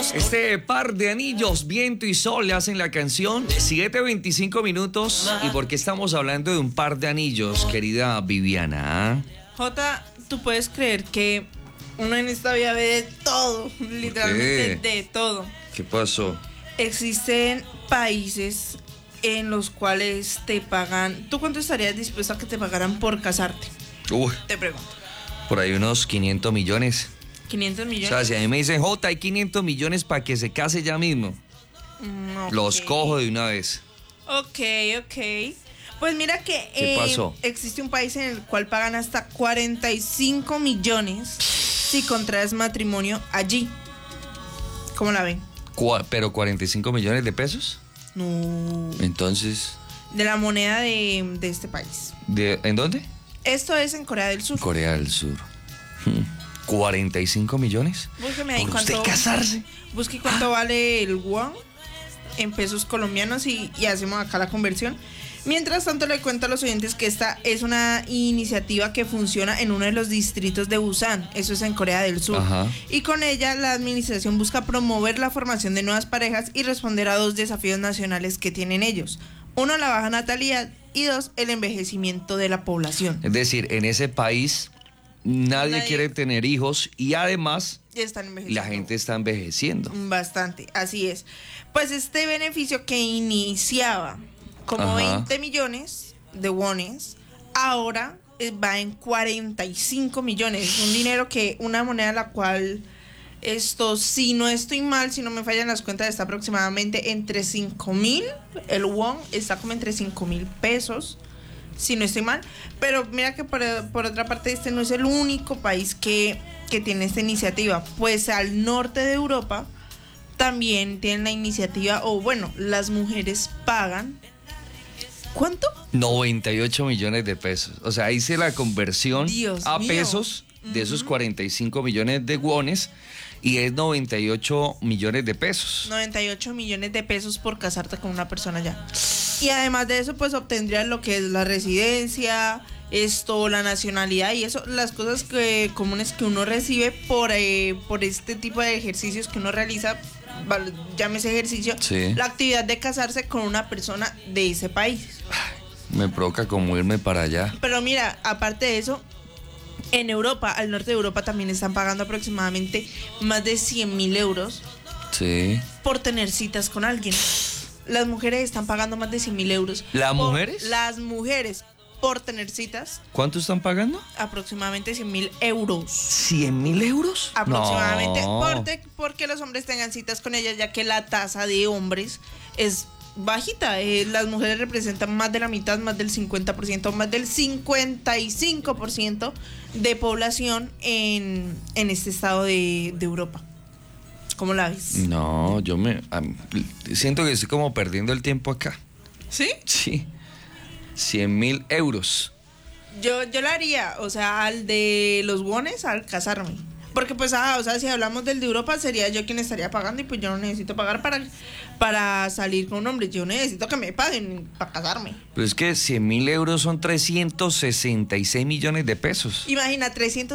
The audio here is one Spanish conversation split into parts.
Este par de anillos, viento y sol le hacen la canción. 7:25 minutos. ¿Y por qué estamos hablando de un par de anillos, querida Viviana? Jota, tú puedes creer que uno en esta vida ve de todo, literalmente de todo. ¿Qué pasó? Existen países en los cuales te pagan. ¿Tú cuánto estarías dispuesto a que te pagaran por casarte? Uy, Te pregunto. por ahí unos 500 millones. 500 O millones. sea, si a mí me dicen, Jota, hay 500 millones para que se case ya mismo, Ok. los cojo de una vez. Ok. Pues mira que ¿Qué pasó? existe un país en el cual pagan hasta 45 millones si contraes matrimonio allí. ¿Cómo la ven? ¿Pero 45 millones de pesos? No. Entonces, De la moneda de este país. ¿en dónde? Esto es en Corea del Sur. Corea del Sur. 45 millones. Búsqueme ahí ¿Por usted cuánto. casarse? Busque cuánto vale el won en pesos colombianos y hacemos acá la conversión. Mientras tanto, le cuento a los oyentes que esta es una iniciativa que funciona en uno de los distritos de Busan, eso es en Corea del Sur. Ajá. Y con ella la administración busca promover la formación de nuevas parejas y responder a dos desafíos nacionales que tienen ellos. Uno, la baja natalidad, y dos, el envejecimiento de la población. Es decir, en ese país nadie quiere tener hijos y además Están envejeciendo. la gente está envejeciendo. Bastante, así es. Pues este beneficio que iniciaba como Ajá. 20 millones de wones, ahora va en 45 millones. Un dinero que, una moneda la cual, si no estoy mal, si no me fallan las cuentas, está aproximadamente entre 5,000. El won está como entre 5,000 pesos, si no estoy mal. Pero mira que por otra parte, este no es el único país que tiene esta iniciativa. Pues al norte de Europa también tienen la iniciativa, o bueno, las mujeres pagan. ¿Cuánto? 98 millones de pesos. O sea, hice la conversión Dios a mío. pesos de esos 45 millones de wones y es 98 millones de pesos. 98 millones de pesos por casarte con una persona ya. Y además de eso, pues obtendrías lo que es la residencia, la nacionalidad y eso, las cosas comunes que uno recibe por este tipo de ejercicios que uno realiza, llámese ejercicio, Sí. la actividad de casarse con una persona de ese país. Me provoca como irme para allá. Pero mira, aparte de eso, en Europa, al norte de Europa también están pagando aproximadamente más de 100.000 euros Sí. por tener citas con alguien. Las mujeres están pagando más de 100.000 euros. ¿Las mujeres? Las mujeres por tener citas, ¿Cuánto están pagando? aproximadamente 100.000 euros. ¿100.000 euros? Aproximadamente. No. Porque los hombres tengan citas con ellas, ya que la tasa de hombres es bajita. Las mujeres representan más de la mitad, más del 50%, más del 55% de población en este estado de Europa. ¿Cómo la ves? No, siento que estoy como perdiendo el tiempo acá. ¿Sí? Sí. 100.000 euros. Yo lo haría, o sea, al de los wones, al casarme. Porque pues, o sea, si hablamos del de Europa, sería yo quien estaría pagando y pues yo no necesito pagar para salir con un hombre. Yo necesito que me paguen para casarme. Pero es que 100.000 euros son 366 millones de pesos. Imagina,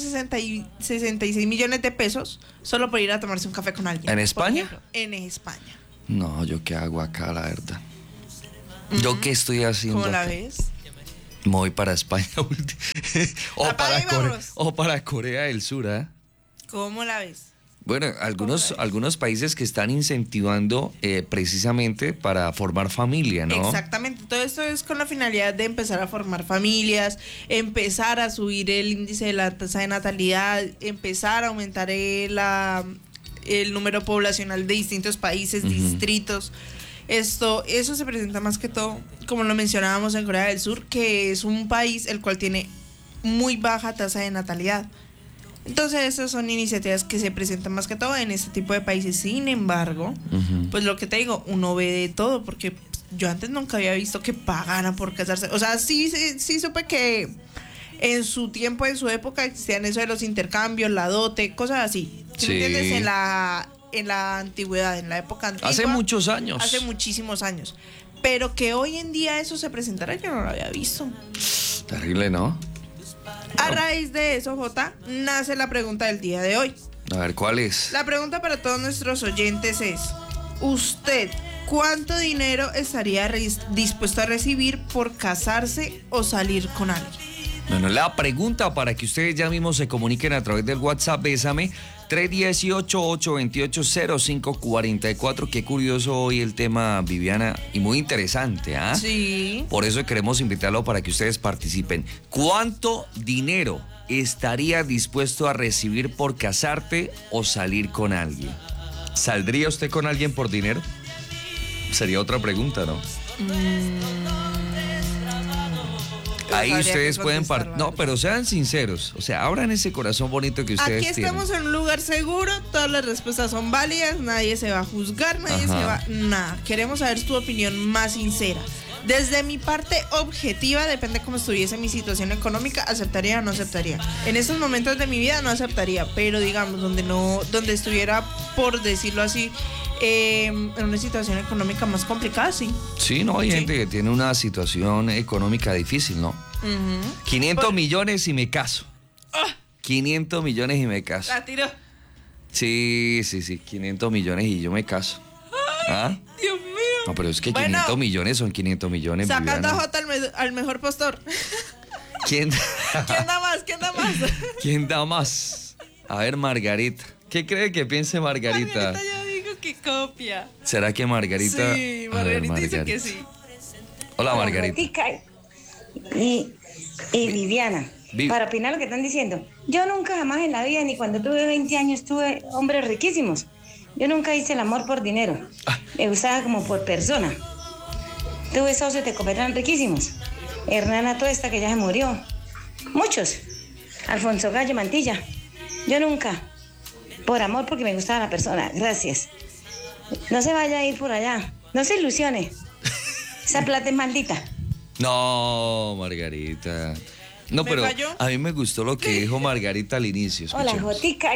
366 millones de pesos solo por ir a tomarse un café con alguien. ¿En por España? ejemplo, en España. No, ¿yo qué hago acá, la verdad? ¿Yo qué estoy haciendo ¿Cómo la acá? ves? Me voy para España. Apaga y vámonos. O para Corea del Sur, ¿eh? ¿Cómo la ves? Bueno, algunos países que están incentivando precisamente para formar familia, ¿no? Exactamente, todo esto es con la finalidad de empezar a formar familias, empezar a subir el índice de la tasa de natalidad, empezar a aumentar el número poblacional de distintos países, distritos. Eso se presenta más que todo, como lo mencionábamos, en Corea del Sur, que es un país el cual tiene muy baja tasa de natalidad. Entonces esas son iniciativas que se presentan más que todo en este tipo de países. Sin embargo, pues lo que te digo, uno ve de todo, porque yo antes nunca había visto que pagaran por casarse. O sea, sí supe que en su tiempo, en su época, existían eso de los intercambios, la dote, cosas así. ¿Sí me entiendes? En la antigüedad, en la época antigua. Hace muchos años. Hace muchísimos años. Pero que hoy en día eso se presentara, yo no lo había visto. Terrible, ¿no? A raíz de eso, Jota, nace la pregunta del día de hoy. A ver, ¿cuál es? La pregunta para todos nuestros oyentes es, ¿usted cuánto dinero estaría dispuesto a recibir por casarse o salir con alguien? Bueno, la pregunta para que ustedes ya mismo se comuniquen a través del WhatsApp, Bésame, 318-828-0544. Qué curioso hoy el tema, Viviana, y muy interesante, ¿ah? Sí. Por eso queremos invitarlo para que ustedes participen. ¿Cuánto dinero estaría dispuesto a recibir por casarte o salir con alguien? ¿Saldría usted con alguien por dinero? Sería otra pregunta, ¿no? Ahí ustedes pueden no, pero sean sinceros. O sea, abran ese corazón bonito que ustedes tienen. Aquí estamos en un lugar seguro, todas las respuestas son válidas, nadie se va a juzgar, nadie se va... Nada, queremos saber tu opinión más sincera. Desde mi parte objetiva, depende cómo estuviese mi situación económica, aceptaría o no aceptaría. En estos momentos de mi vida no aceptaría, pero digamos, donde estuviera, por decirlo así, en una situación económica más complicada, sí. Sí, no, hay gente que tiene una situación económica difícil, ¿no? 500 millones y me caso. 500 millones y me caso. La tiró. Sí, 500 millones y yo me caso. ¿Ah? Dios mío. No, pero es que 500 millones son 500 millones. Sacando a Jota al mejor postor. ¿Quién da más? ¿Quién da más? A ver, Margarita. ¿Qué cree que piense Margarita? Margarita ya dijo que copia. ¿Será que Margarita? Sí, Margarita dice que sí. Hola, Margarita. Y Viviana, para opinar lo que están diciendo, yo nunca jamás en la vida, ni cuando tuve 20 años, tuve hombres riquísimos. Yo nunca hice el amor por dinero. Me gustaba como por persona. Tuve socios de cooperaban riquísimos. Hernana Tuesta, que ya se murió. Muchos. Alfonso Gallo Mantilla. Yo nunca. Por amor, porque me gustaba la persona. Gracias. No se vaya a ir por allá. No se ilusione. Esa plata es maldita. No, Margarita. No, pero falló? A mí me gustó lo que dijo Margarita al inicio. Hola, Escuchemos. Jotica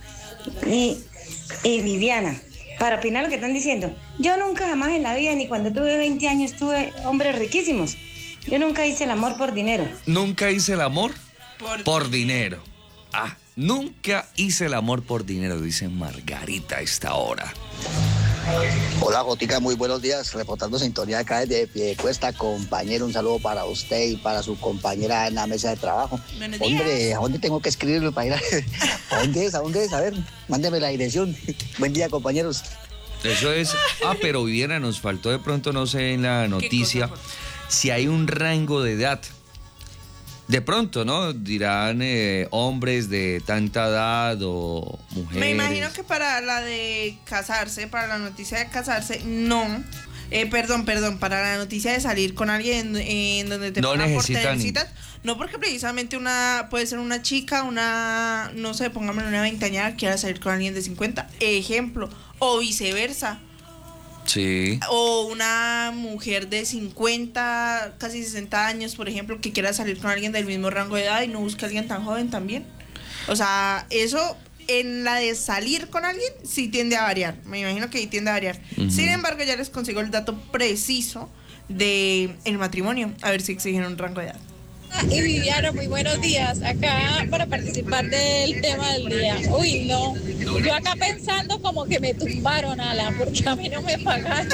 y Viviana. Para opinar lo que están diciendo, yo nunca jamás en la vida, ni cuando tuve 20 años, tuve hombres riquísimos. Yo nunca hice el amor por dinero. ¿Nunca hice el amor? Por dinero. Nunca hice el amor por dinero, dice Margarita a esta hora. Hola, Jotica, muy buenos días. Reportando sintonía acá desde Piedecuesta, compañero. Un saludo para usted y para su compañera en la mesa de trabajo. Buenos Hombre, días. ¿a dónde tengo que escribirlo para ir ¿A dónde es? ¿A dónde es? A ver, mándeme la dirección. Buen día, compañeros. Eso es. Pero Viviana, nos faltó de pronto, no sé, en la noticia, si hay un rango de edad. De pronto, ¿no? Dirán hombres de tanta edad o mujeres. Me imagino que para la de casarse, para la noticia de casarse, no. Perdón, para la noticia de salir con alguien en donde te pongan por necesitas. No, porque precisamente puede ser una chica, no sé, póngame una veinteañera que quiera salir con alguien de 50, ejemplo, o viceversa. Sí. O una mujer de 50, casi 60 años, por ejemplo, que quiera salir con alguien del mismo rango de edad y no busca a alguien tan joven también. O sea, eso en la de salir con alguien sí tiende a variar. Me imagino que ahí tiende a variar. Sin embargo, ya les consigo el dato preciso del matrimonio, a ver si exigen un rango de edad. Y Viviana, muy buenos días. Acá para participar del tema del día. Uy, no. Yo acá pensando como que me tumbaron, Ala, porque a mí no me pagaron.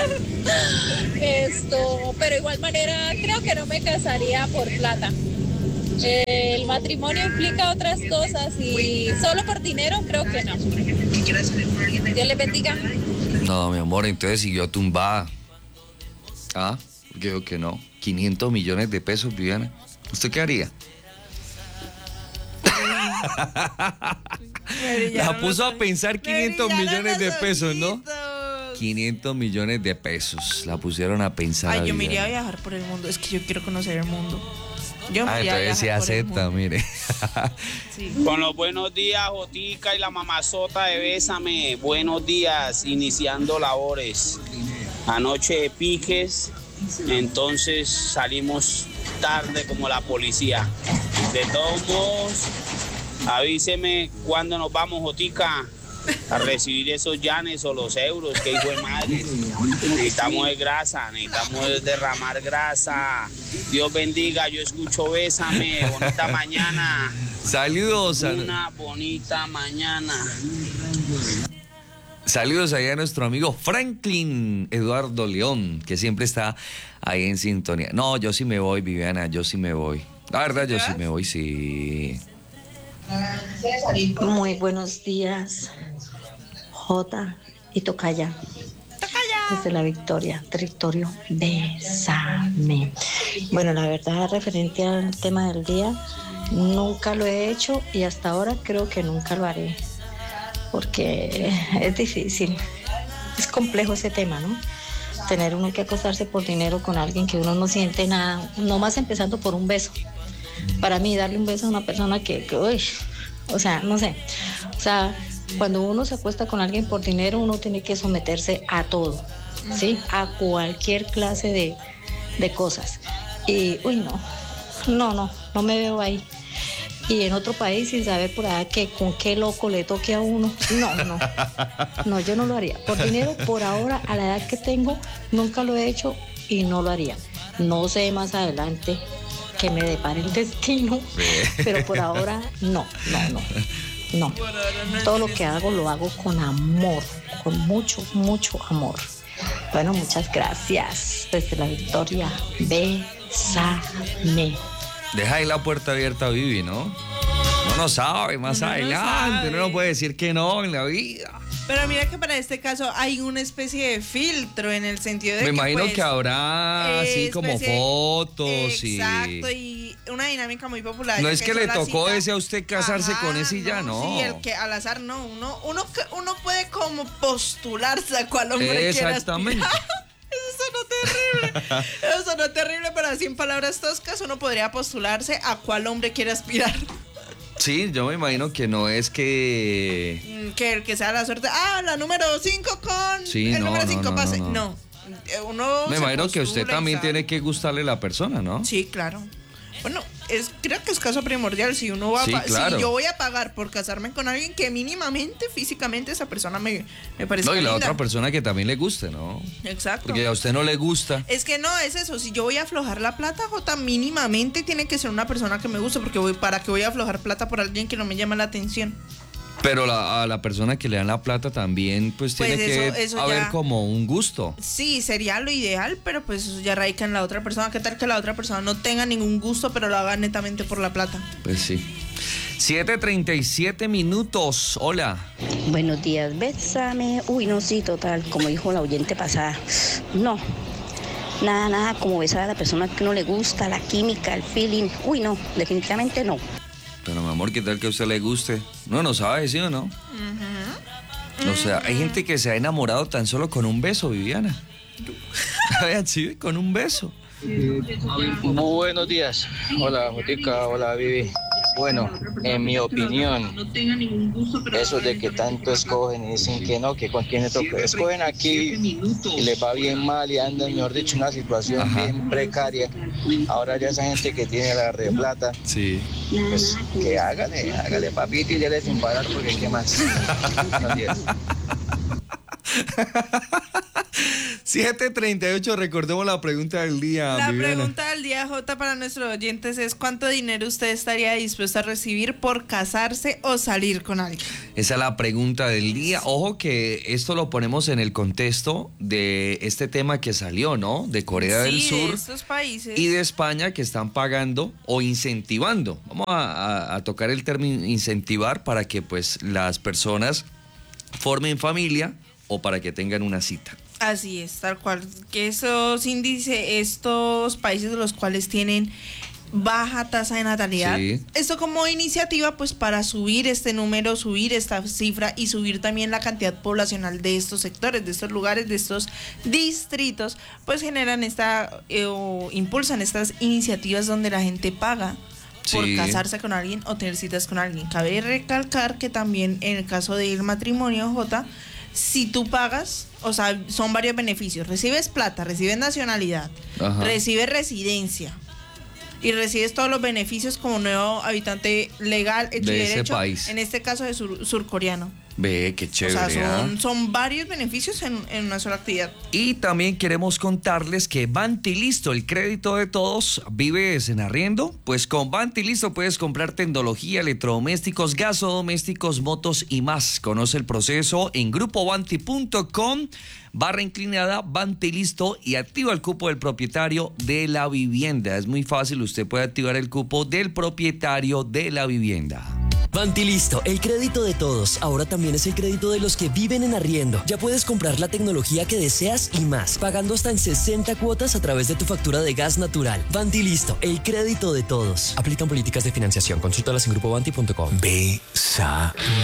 Pero igual manera creo que no me casaría por plata. El matrimonio implica otras cosas y solo por dinero creo que no. Dios les bendiga. No, mi amor, entonces siguió tumbada. Creo que no. 500 millones de pesos, Viviana. ¿Usted qué haría? La puso a pensar 500 millones de pesos, ¿no? 500 millones de pesos. La pusieron a pensar. Ay, yo me iría a viajar por el mundo. Es que yo quiero conocer el mundo. Entonces sí acepta, mire. Sí. Con los buenos días, Jotica y la mamazota de Bésame. Buenos días, iniciando labores. Anoche piques, entonces salimos tarde como la policía. De todos modos, avíseme cuándo nos vamos, Jotica. a recibir esos yanes o los euros, que hijo de madre. Necesitamos de grasa, necesitamos de derramar grasa. Dios bendiga, yo escucho Bésame, bonita mañana. Saludos. Una bonita mañana. Saludos allá a nuestro amigo Franklin Eduardo León, que siempre está ahí en sintonía. No, yo sí me voy, Viviana, yo sí me voy. La verdad, yo sí me voy, sí. Muy buenos días, Jota y Tocaya. Desde La Victoria, territorio Bésame. Bueno, la verdad, referente al tema del día, nunca lo he hecho y hasta ahora creo que nunca lo haré. Porque es difícil, es complejo ese tema, ¿no? Tener uno que acostarse por dinero con alguien que uno no siente nada, nomás empezando por un beso. Para mí, darle un beso a una persona que uy, o sea, no sé. O sea, cuando uno se acuesta con alguien por dinero, uno tiene que someterse a todo, ¿sí? A cualquier clase de cosas. Y, uy, no me veo ahí. Y en otro país sin saber por allá que con qué loco le toque a uno. No, yo no lo haría. Por dinero, por ahora, a la edad que tengo, nunca lo he hecho y no lo haría. No sé más adelante que me depare el destino, pero por ahora no. Todo lo que hago lo hago con amor, con mucho, mucho amor. Bueno, muchas gracias. Desde La Victoria, Bésame. Deja ahí la puerta abierta a Vivi, ¿no? No lo sabe, más adelante, uno no puede decir que no en la vida. Pero mira que para este caso hay una especie de filtro en el sentido de Me que imagino pues, que habrá así como fotos exacto, y una dinámica muy popular. No es que le tocó cita, ese a usted casarse con ese y ya, no. Sí, el que al azar no, uno puede como postularse a cuál hombre quiera aspirar. Eso sonó terrible, pero así en palabras toscas uno podría postularse a cuál hombre quiere aspirar. Sí, yo me imagino que no es que el que sea la suerte. La número 5 con sí, el número 5 pase. No. Uno me imagino que usted también tiene que gustarle la persona, ¿no? Sí, claro. Bueno, creo que es caso primordial. Si uno va claro. Si yo voy a pagar por casarme con alguien que mínimamente, físicamente, esa persona me parece no, y la linda. otra persona que también le guste, ¿no? Exacto. Porque a usted no le gusta. Es que no, es eso. Si yo voy a aflojar la plata, Jota, mínimamente tiene que ser una persona que me guste. Porque ¿para qué voy a aflojar plata por alguien que no me llama la atención? Pero a la persona que le dan la plata también pues tiene que haber como un gusto. Sí, sería lo ideal, pero pues eso ya radica en la otra persona. ¿Qué tal que la otra persona no tenga ningún gusto, pero lo haga netamente por la plata? Pues sí. 7:37 minutos. Hola. Buenos días, Bésame. Uy, no, sí, total, como dijo la oyente pasada. No, nada como besar a la persona que uno le gusta, la química, el feeling. Uy, no, definitivamente no. Pero, mi amor, ¿qué tal que a usted le guste? No sabe, ¿sí o no? O sea, hay gente que se ha enamorado tan solo con un beso, Viviana. Sí, con un beso. Muy buenos días. Hola, Jotica, hola, Vivi. Bueno, en mi opinión, eso de que tanto escogen y dicen que no, que con quién le toca, escogen aquí y les va bien mal y andan, mejor dicho, una situación bien precaria. Ahora ya esa gente que tiene la de plata, sí, pues que hágale papito y déle sin parar porque qué más. Buenos días. 7:38, recordemos la pregunta del día. La Viviana. pregunta del día, Jota, para nuestros oyentes es: ¿cuánto dinero usted estaría dispuesto a recibir por casarse o salir con alguien? Esa es la pregunta del día. Ojo que esto lo ponemos en el contexto de este tema que salió, ¿no? De Corea del Sur de estos países. Y de España, que están pagando o incentivando. Vamos a tocar el término incentivar para que pues las personas formen familia o para que tengan una cita. Así es, tal cual. Que esos índices, estos países de los cuales tienen baja tasa de natalidad, sí. Esto como iniciativa pues para subir este número, subir esta cifra y subir también la cantidad poblacional de estos sectores, de estos lugares, de estos distritos, pues generan impulsan estas iniciativas donde la gente paga por casarse con alguien o tener citas con alguien. Cabe recalcar que también en el caso del matrimonio, Jota, si tú pagas, o sea, son varios beneficios. Recibes plata, recibes nacionalidad, recibes residencia y recibes todos los beneficios como nuevo habitante legal, hecho de y ese derecho, país. En este caso de surcoreano. Ve, qué chévere. O sea, son varios beneficios en una sola actividad. Y también queremos contarles que Bantilisto, el crédito de todos. ¿Vives en arriendo? Pues con Bantilisto puedes comprar tecnología, electrodomésticos, gasodomésticos, motos y más. Conoce el proceso en grupobanti.com/inclinada Bantilisto y activa el cupo del propietario de la vivienda. Es muy fácil, usted puede activar el cupo del propietario de la vivienda. Bantilisto, el crédito de todos. Ahora también es el crédito de los que viven en arriendo. Ya puedes comprar la tecnología que deseas y más, pagando hasta en 60 cuotas a través de tu factura de gas natural. Bantilisto, el crédito de todos. Aplican políticas de financiación. Consúltalas en grupobanti.com. Besa.